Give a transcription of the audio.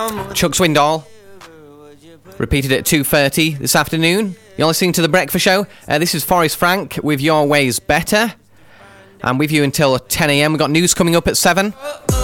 Chuck Swindoll repeated at 2:30 this afternoon. You're listening to The Breakfast Show. This is Forrest Frank with Your Ways Better. I'm with you until 10 a.m. We've got news coming up at 7.